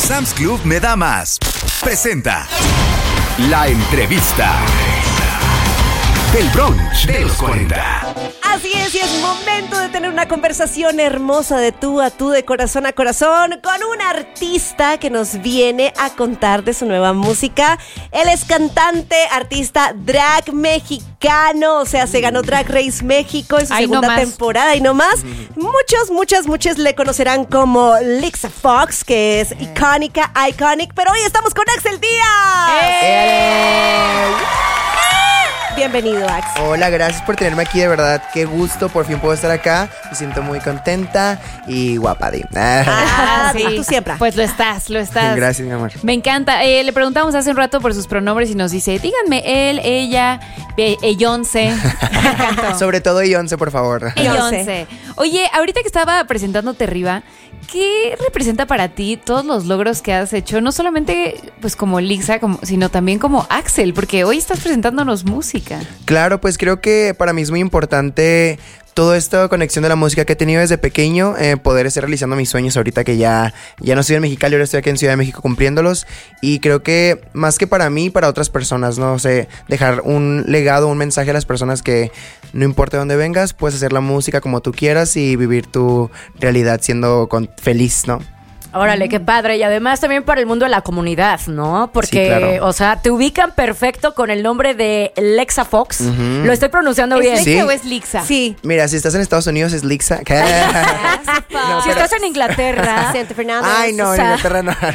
Sam's Club me da más. Presenta La Entrevista del brunch de los 40. Así es, y es momento de tener una conversación hermosa de tú a tú, de corazón a corazón, con un artista que nos viene a contar de su nueva música. Él es cantante, artista, drag mexicano, o sea, se ganó Drag Race México en su segunda temporada y no más. Muchos le conocerán como Lexa Fox, que es iconic, pero hoy estamos con Axel Díaz. Bienvenido, Axel. Hola, gracias por tenerme aquí, de verdad, qué gusto, por fin puedo estar acá, me siento muy contenta y guapa. Sí, tú siempre. Pues lo estás. Gracias, mi amor. Me encanta, le preguntamos hace un rato por sus pronombres y nos dice, díganme él, ella, Beyoncé. Me encantó. Sobre todo Beyoncé, por favor. Beyoncé. Oye, ahorita que estaba presentándote arriba, ¿qué representa para ti todos los logros que has hecho? No solamente pues como Lexa, sino también como Axel, porque hoy estás presentándonos música. Claro, pues creo que para mí es muy importante toda esta conexión de la música que he tenido desde pequeño, poder estar realizando mis sueños ahorita que ya no estoy en Mexicali, ahora estoy aquí en Ciudad de México cumpliéndolos. Y creo que más que para mí, para otras personas, ¿no? O sea, dejar un legado, un mensaje a las personas que no importa de dónde vengas, puedes hacer la música como tú quieras y vivir tu realidad siendo feliz, ¿no? Órale, qué padre. Y además también para el mundo de la comunidad, ¿no? Porque, sí, claro. O sea, te ubican perfecto con el nombre de Lexa Fox. Uh-huh. ¿Lo estoy pronunciando bien? ¿Es ¿Sí? Lexa o es Lexa? Sí. Mira, si estás en Estados Unidos es Lexa. Si estás en Inglaterra. Vicente Fernández. Ay, no, en Inglaterra no.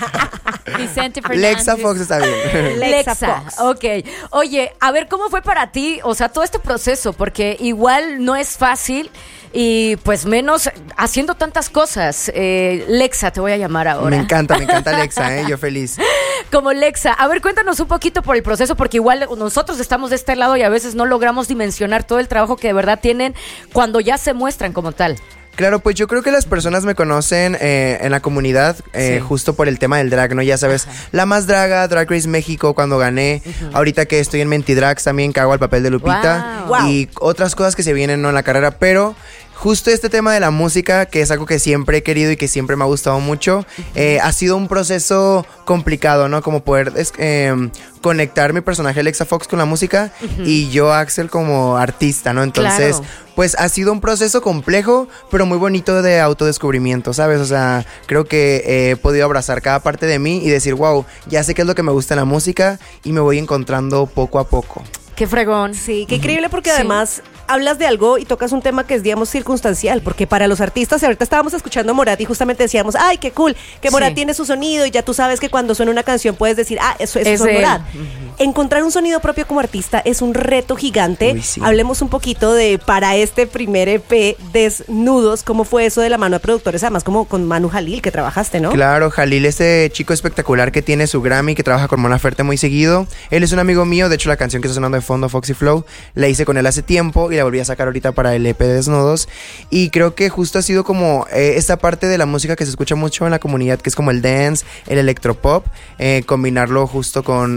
Vicente Fernández. Lexa Fox está bien. Lexa Fox. Ok. Oye, a ver, ¿cómo fue para ti? O sea, todo este proceso, porque igual no es fácil y pues menos haciendo tantas cosas. Lexa, te voy a llamar ahora. Me encanta Lexa, yo feliz. Como Lexa. A ver, cuéntanos un poquito por el proceso, porque igual nosotros estamos de este lado y a veces no logramos dimensionar todo el trabajo que de verdad tienen cuando ya se muestran como tal. Claro, pues yo creo que las personas me conocen en la comunidad sí. Justo por el tema del drag, ¿no? Ya sabes, ajá. La más draga, Drag Race México, cuando gané. Uh-huh. Ahorita que estoy en Mentidrags también, que hago el papel de Lupita. Wow. Y otras cosas que se vienen, ¿no? En la carrera, pero justo este tema de la música, que es algo que siempre he querido y que siempre me ha gustado mucho, ha sido un proceso complicado, ¿no? Como poder conectar mi personaje Lexa Fox con la música y yo, Axel, como artista, ¿no? Entonces, claro. Pues ha sido un proceso complejo, pero muy bonito de autodescubrimiento, ¿sabes? O sea, creo que he podido abrazar cada parte de mí y decir, wow, ya sé qué es lo que me gusta en la música y me voy encontrando poco a poco. Qué fregón. Sí, qué increíble porque además hablas de algo y tocas un tema que es, digamos, circunstancial, porque para los artistas, ahorita estábamos escuchando a Morat y justamente decíamos, ay, qué cool, que Morat tiene su sonido y ya tú sabes que cuando suena una canción puedes decir, eso es Morat. Encontrar un sonido propio como artista es un reto gigante. Uy, sí. Hablemos un poquito de, para este primer EP, Desnudos, ¿cómo fue eso de la mano de productores? Además, como con Manu Jalil, que trabajaste, ¿no? Claro, Jalil, ese chico espectacular que tiene su Grammy, que trabaja con Mon Laferte muy seguido. Él es un amigo mío, de hecho la canción que está sonando de fondo, Foxy Flow, la hice con él hace tiempo y la volví a sacar ahorita para el EP Desnudos. Y creo que justo ha sido como esta parte de la música que se escucha mucho en la comunidad, que es como el dance, el electropop, combinarlo justo con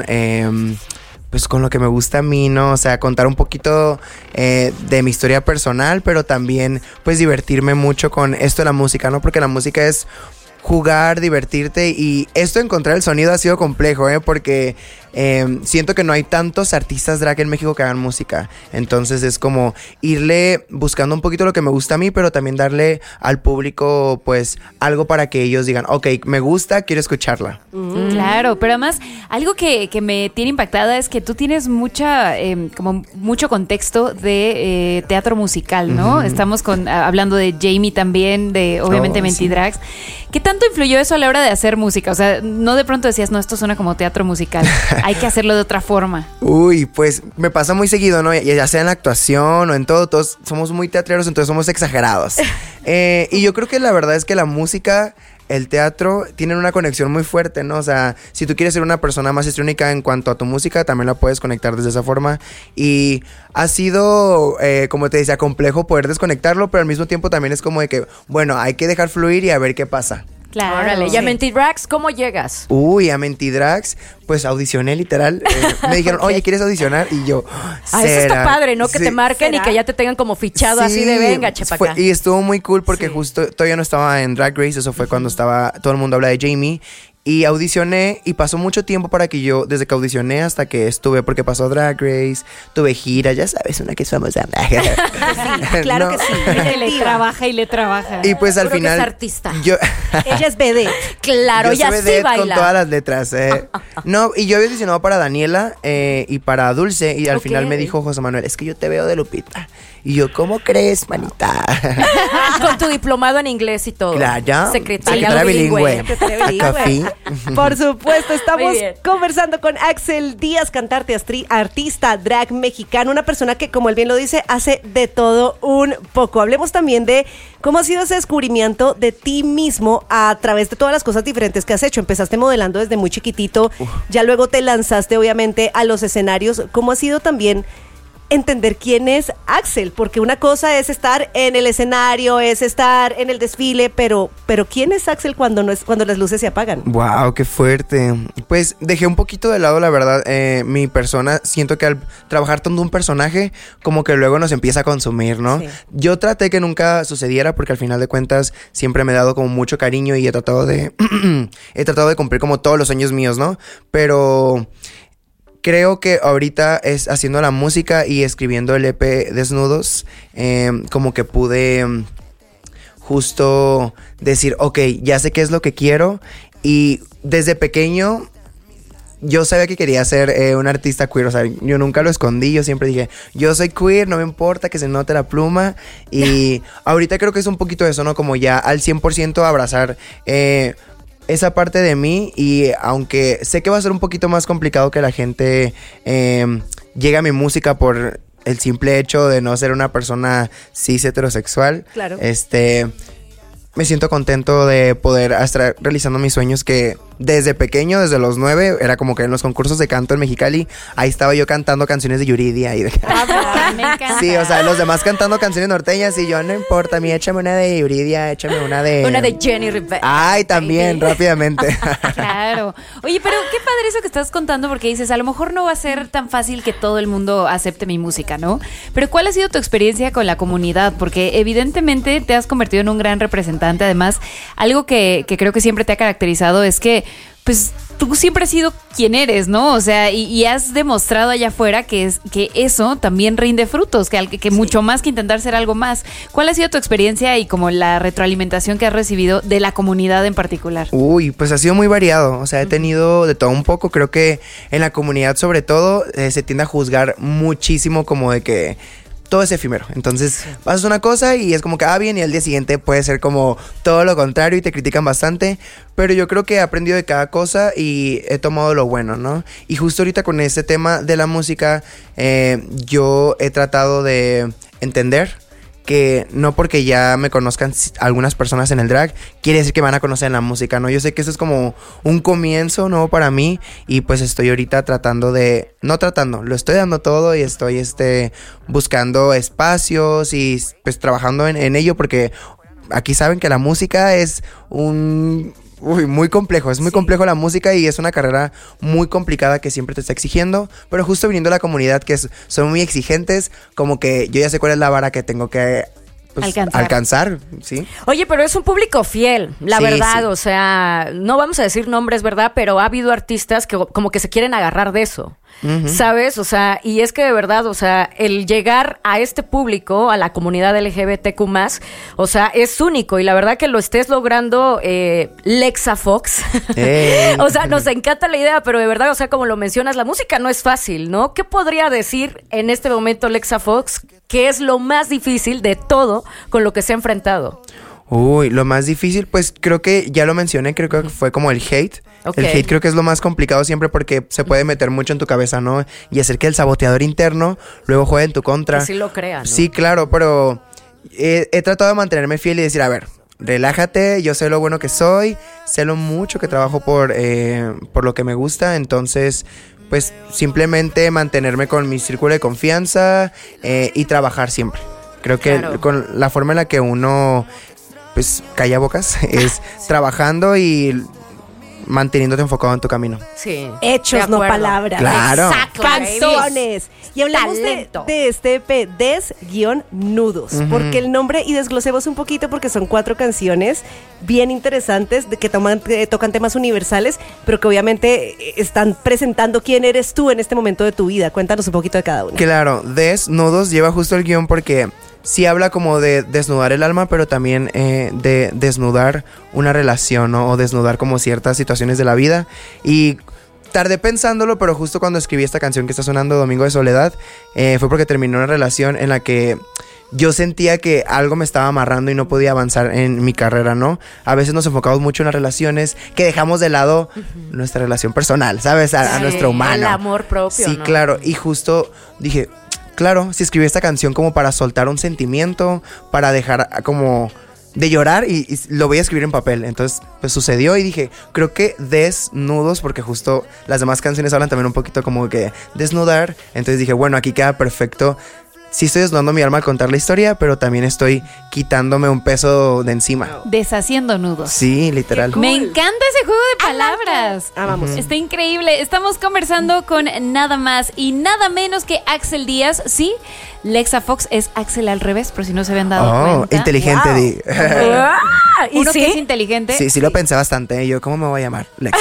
pues con lo que me gusta a mí, ¿no? O sea, contar un poquito de mi historia personal, pero también pues divertirme mucho con esto de la música, ¿no? Porque la música es jugar, divertirte, y esto de encontrar el sonido ha sido complejo, porque siento que no hay tantos artistas drag en México que hagan música. Entonces es como irle buscando un poquito lo que me gusta a mí, pero también darle al público pues algo para que ellos digan, ok, me gusta, quiero escucharla. Claro, pero además algo que me tiene impactada es que tú tienes como mucho contexto de teatro musical, ¿no? Estamos hablando de Jamie también, de obviamente Mentidrags. Sí. ¿Qué tanto influyó eso a la hora de hacer música? O sea, no de pronto decías, no, esto suena como teatro musical, hay que hacerlo de otra forma. Uy, pues me pasa muy seguido, ¿no? Ya sea en la actuación o en todo, todos somos muy teatreros, entonces somos exagerados. Y yo creo que la verdad es que la música, el teatro, tienen una conexión muy fuerte, ¿no? O sea, si tú quieres ser una persona más histriónica en cuanto a tu música, también la puedes conectar desde esa forma. Y ha sido, como te decía, complejo poder desconectarlo, pero al mismo tiempo también es como de que, bueno, hay que dejar fluir y a ver qué pasa. Claro. Órale, y a Mentidrags, ¿cómo llegas? Uy, a Mentidrags, pues audicioné literal. Me dijeron, oye, ¿quieres audicionar? Y yo, Eso está padre, ¿no? Que Sí. te marquen ¿Será? y que ya te tengan como fichado así de venga, chepa acá. Y estuvo muy cool porque Sí. justo todavía no estaba en Drag Race, eso fue cuando estaba, todo el mundo habla de Jamie. Y audicioné y pasó mucho tiempo para que yo, desde que audicioné hasta que estuve, porque pasó Drag Race, tuve gira, ya sabes, una que es famosa. Claro No. que sí. Y le trabaja y le trabaja. Y pues al Seguro que final. es artista. Yo, Ella es BD. Claro, yo ya soy sí vedette baila. con todas las letras. No, y yo había audicionado para Daniela y para Dulce. Y al Ok. final me dijo José Manuel, es que yo te veo de Lupita. Y yo, ¿cómo crees, manita? Con tu diplomado en inglés y todo. Claro, Secretaria bilingüe. Secretaria bilingüe. A café. Por supuesto, estamos Muy bien. conversando con Axel Díaz, cantante, artista, drag mexicano, una persona que, como él bien lo dice, hace de todo un poco. Hablemos también de cómo ha sido ese descubrimiento de ti mismo a través de todas las cosas diferentes que has hecho. Empezaste modelando desde muy chiquitito, ya luego te lanzaste obviamente a los escenarios. ¿Cómo ha sido también entender quién es Axel? Porque una cosa es estar en el escenario, es estar en el desfile, pero ¿quién es Axel cuando las luces se apagan? Wow, qué fuerte. Pues dejé un poquito de lado, la verdad, mi persona. Siento que al trabajar tanto un personaje, como que luego nos empieza a consumir, ¿no? Sí. Yo traté que nunca sucediera porque al final de cuentas siempre me he dado como mucho cariño y he tratado de cumplir como todos los sueños míos, ¿no? Pero creo que ahorita es haciendo la música y escribiendo el EP Desnudos, como que pude justo decir, ok, ya sé qué es lo que quiero. Y desde pequeño yo sabía que quería ser un artista queer, o sea, yo nunca lo escondí, yo siempre dije, yo soy queer, no me importa que se note la pluma. Y ahorita creo que es un poquito eso, ¿no? Como ya al 100% abrazar esa parte de mí. Y aunque sé que va a ser un poquito más complicado que la gente llegue a mi música por el simple hecho de no ser una persona cis heterosexual, Claro. me siento contento de poder estar realizando mis sueños que desde pequeño, desde los 9, era como que en los concursos de canto en Mexicali, ahí estaba yo cantando canciones de Yuridia y de... Me encanta. Sí, o sea, los demás cantando canciones norteñas y yo, no importa, a mí échame una de Yuridia, échame una de... Una de Jenny Rivera. Ay, también, rápidamente. Claro. Oye, pero qué padre eso que estás contando, porque dices, a lo mejor no va a ser tan fácil que todo el mundo acepte mi música, ¿no? Pero ¿cuál ha sido tu experiencia con la comunidad? Porque evidentemente te has convertido en un gran representante. Además, algo que creo que siempre te ha caracterizado es que, pues, tú siempre has sido quien eres, ¿no? O sea, y has demostrado allá afuera que eso también rinde frutos, que mucho más que intentar ser algo más. ¿Cuál ha sido tu experiencia y como la retroalimentación que has recibido de la comunidad en particular? Uy, pues ha sido muy variado, o sea, he tenido de todo un poco. Creo que en la comunidad sobre todo se tiende a juzgar muchísimo como de que todo es efímero. Entonces, haces una cosa y es como que, bien, y al día siguiente puede ser como todo lo contrario y te critican bastante. Pero yo creo que he aprendido de cada cosa y he tomado lo bueno, ¿no? Y justo ahorita con este tema de la música, yo he tratado de entender que no porque ya me conozcan algunas personas en el drag, quiere decir que me van a conocer en la música, ¿no? Yo sé que esto es como un comienzo nuevo para mí y pues estoy ahorita lo estoy dando todo y estoy buscando espacios y pues trabajando en ello porque aquí saben que la música es muy complejo, es muy complejo la música y es una carrera muy complicada que siempre te está exigiendo, pero justo viniendo de la comunidad que son muy exigentes, como que yo ya sé cuál es la vara que tengo que alcanzar, ¿sí? Oye, pero es un público fiel, la Sí, verdad, sí. o sea, no vamos a decir nombres, ¿verdad? Pero ha habido artistas que como que se quieren agarrar de eso, ¿sabes? O sea, y es que de verdad, o sea, el llegar a este público, a la comunidad LGBTQ+, o sea, es único y la verdad que lo estés logrando, Lexa Fox. Ey. O sea, nos encanta la idea, pero de verdad, o sea, como lo mencionas, la música no es fácil, ¿no? ¿Qué podría decir en este momento Lexa Fox que es lo más difícil de todo con lo que se ha enfrentado? Uy, lo más difícil, pues creo que ya lo mencioné, creo que fue como el hate. Ok. El hate creo que es lo más complicado siempre porque se puede meter mucho en tu cabeza, ¿no? Y hacer que el saboteador interno luego juegue en tu contra. Que sí lo crea, ¿no? Sí, claro, pero he tratado de mantenerme fiel y decir, a ver, relájate, yo sé lo bueno que soy, sé lo mucho que trabajo por lo que me gusta, entonces pues simplemente mantenerme con mi círculo de confianza y trabajar siempre. Creo que Claro. con la forma en la que uno pues callabocas, es trabajando y manteniéndote enfocado en tu camino. Sí. Hechos, de no acuerdo. palabras. Claro. Exacto. Canciones. Y hablamos Talento. de este EP, Des-Nudos. Porque el nombre, y desglosemos un poquito porque son 4 canciones bien interesantes que tocan temas universales, pero que obviamente están presentando quién eres tú en este momento de tu vida. Cuéntanos un poquito de cada una. Claro, Des-Nudos lleva justo el guión porque sí habla como de desnudar el alma, pero también de desnudar una relación, ¿no? O desnudar como ciertas situaciones de la vida. Y tardé pensándolo, pero justo cuando escribí esta canción que está sonando, Domingo de Soledad, fue porque terminé una relación en la que yo sentía que algo me estaba amarrando y no podía avanzar en mi carrera, ¿no? A veces nos enfocamos mucho en las relaciones, que dejamos de lado nuestra relación personal, ¿sabes? A nuestro humano. El amor propio, Sí, ¿no? claro. Y justo dije, claro, si escribí esta canción como para soltar un sentimiento, para dejar como de llorar y lo voy a escribir en papel. Entonces, pues sucedió y dije, creo que Des-Nudos, porque justo las demás canciones hablan también un poquito como que desnudar. Entonces dije, bueno, aquí queda perfecto. Sí estoy desnudando mi alma al contar la historia, pero también estoy quitándome un peso de encima. Deshaciendo nudos. Sí, literal. Me encanta ese juego de palabras. Amamos. Está increíble. Estamos conversando con nada más y nada menos que Axel Díaz. Sí, Lexa Fox es Axel al revés, por si no se habían dado Oh, cuenta. inteligente, Wow. di. Ah, ¿y Uno sí? que es inteligente. Sí, lo pensé bastante. Yo, ¿cómo me voy a llamar? Lex.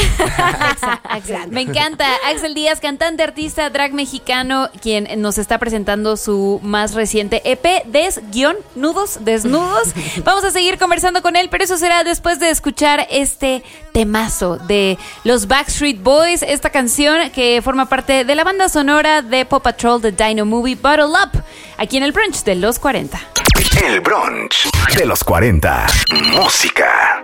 Axel. Me encanta. Axel Díaz, cantante, artista, drag mexicano, quien nos está presentando su más reciente EP, Des-Nudos, Desnudos. Vamos a seguir conversando con él, pero eso será después de escuchar este temazo de los Backstreet Boys, esta canción que forma parte de la banda sonora de Paw Patrol, The Dino Movie, Bottle Up, aquí en el brunch de los 40. El brunch de los 40. Música.